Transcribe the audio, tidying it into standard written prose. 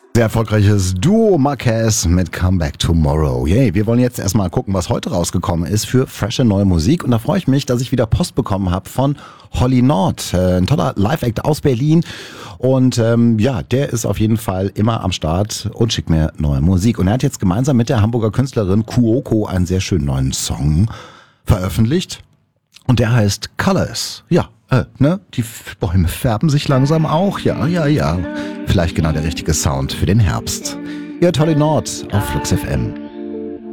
Sehr erfolgreiches Duo Marquez mit Come Back Tomorrow. Yay, wir wollen jetzt erstmal gucken, was heute rausgekommen ist für frische neue Musik. Und da freue ich mich, dass ich wieder Post bekommen habe von Holly Nord. Ein toller Live-Act aus Berlin. Und der ist auf jeden Fall immer am Start und schickt mir neue Musik. Und er hat jetzt gemeinsam mit der Hamburger Künstlerin Kuoko einen sehr schönen neuen Song veröffentlicht. Und der heißt Colors. Ja, die Bäume färben sich langsam auch. Ja. Vielleicht genau der richtige Sound für den Herbst. Ihr hört Holly Nord auf Flux FM.